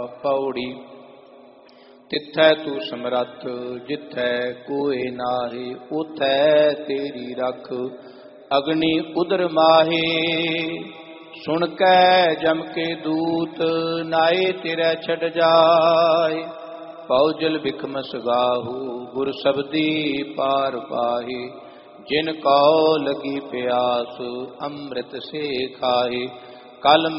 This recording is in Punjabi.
ਪੌੜੀ। ਤਿੱਥੈ ਤੂੰ ਸਮਰੱਥ ਜਿੱਥੈ ਕੋਇ ਨਾਹੀ, ਉਥੈ ਤੇਰੀ ਰਖ ਅਗਨੀ ਉਦਰ ਮਾਹੇ। ਸੁਣ ਕੈ ਜਮ ਕੇ ਦੂਤ ਨਾਏ ਤੇਰੇ ਛੱਡ ਜਾਏ, ਪਉ ਜਲ ਬਿਖਮਸ ਗਾਹੂ ਗੁਰ ਸਬਦੀ ਪਾਰ ਪਾਹੀ। ਜਿਨ ਕਉ ਲਗੀ ਪਿਆਸ ਅੰਮ੍ਰਿਤ ਸੇ ਖਾਹੀ, ਕਲ